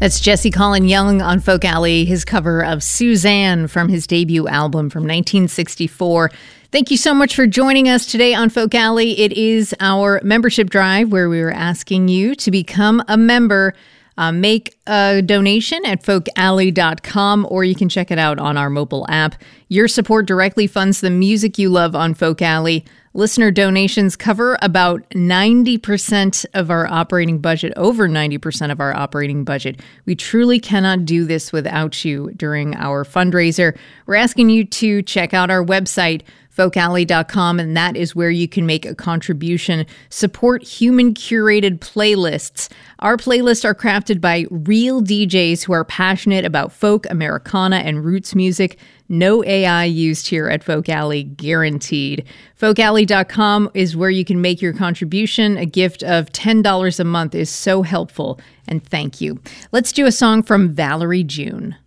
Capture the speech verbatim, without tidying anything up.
That's Jesse Colin Young on Folk Alley, his cover of Suzanne from his debut album from nineteen sixty-four. Thank you so much for joining us today on Folk Alley. It is our membership drive where we are asking you to become a member. Uh, make a donation at folk alley dot com, or you can check it out on our mobile app. Your support directly funds the music you love on Folk Alley. Listener donations cover about ninety percent of our operating budget, over ninety percent of our operating budget. We truly cannot do this without you during our fundraiser. We're asking you to check out our website, folk alley dot com, and that is where you can make a contribution. Support human-curated playlists. Our playlists are crafted by real D Js who are passionate about folk, Americana, and roots music. No A I used here at Folk Alley, guaranteed. folk alley dot com is where you can make your contribution. A gift of ten dollars a month is so helpful, and thank you. Let's do a song from Valerie June.